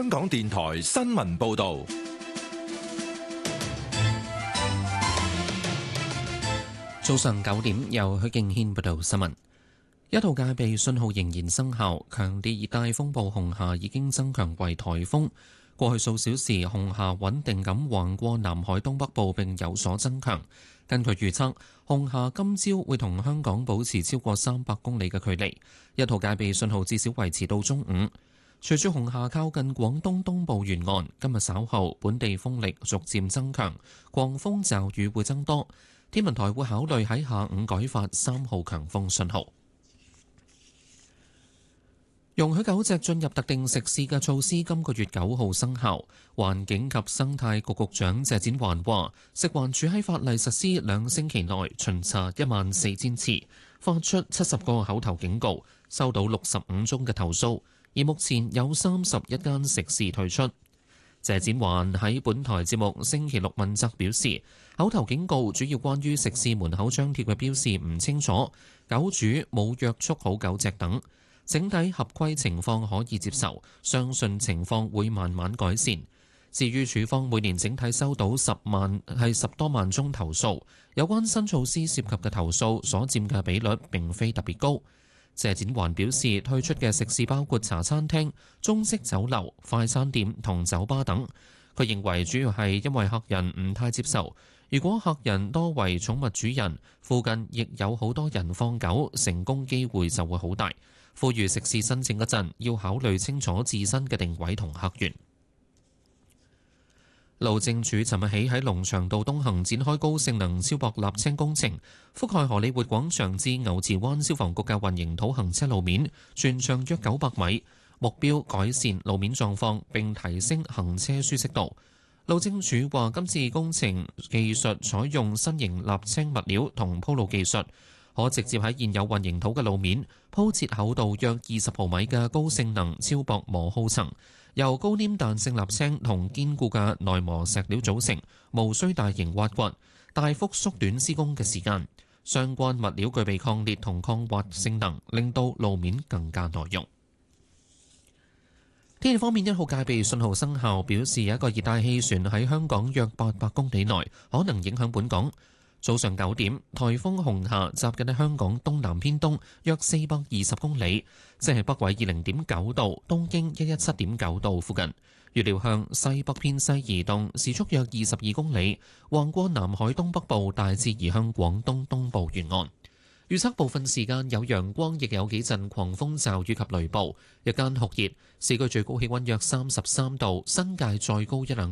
香港電台新聞報道。 早上9點，由許敬軒報道新聞。一號戒備信號仍然生效，強烈熱帶風暴紅霞已經增強為颱風。過去數小時，紅霞穩定咁橫過南海東北部並有所增強。根據預測，紅霞今朝會同香港保持超過300公里嘅距離。一號戒備信號至少維持到中午。隨住紅霞靠近廣東東部沿岸，今日稍後本地風力逐漸增強，狂風驟雨會增多。天文台會考慮喺下午改發3號強風信號。容許狗隻進入特定食肆嘅措施今個月9號生效。環境及生態局局長謝展寰話，食環署喺法例實施2星期內巡查14000次，發出70個口頭警告，收到65宗嘅投訴，而目前有31間食肆退出。謝展寰喺本台節目星期六問責表示，口頭警告主要關於食肆門口張貼嘅標示唔清楚、狗主冇約束好狗隻等。整體合規情況可以接受，相信情況會慢慢改善。至於署方每年整體收到10多萬宗投訴，有關新措施涉及嘅投訴所佔嘅比率並非特別高。謝展寰表示，退出嘅食肆包括茶餐廳、中式酒樓、快餐店同酒吧等。佢認為主要係因為客人唔太接受，如果客人多為寵物主人，附近亦有好多人放狗，成功機會就會好大。呼籲食肆申請嗰陣要考慮清楚自身嘅定位同客源。路政署尋日起喺龍翔道東行展開高性能超薄瀝青工程，覆蓋荷里活廣場至牛池灣消防局嘅混凝土行車路面，全長約900米，目標改善路面狀況並提升行車舒適度。路政署話，今次工程技術採用新型瀝青物料同鋪路技術，可直接喺現有混凝土嘅路面鋪設厚度約20毫米嘅高性能超薄磨耗層，由高黏彈性瀝青同堅固嘅耐磨石料組成，無需大型挖掘，大幅縮短施工嘅時間。相關物料具備抗裂同抗滑性能，令到路面更加耐用。天氣方面，1號戒備信號生效，表示有一個熱帶氣旋喺香港約800公里內，可能影響本港。早上9點，颱風紅霞集結喺香港東南偏東約420公里，即係北緯20.9度、東經117.9度附近。預料向西北偏西移動，時速約22公里，橫過南海東北部，大致移向廣東東部沿岸。預測部分時間有陽光，亦有幾陣狂風驟雨及雷暴。日間酷熱，市區最高氣溫約33度，新界再高1-2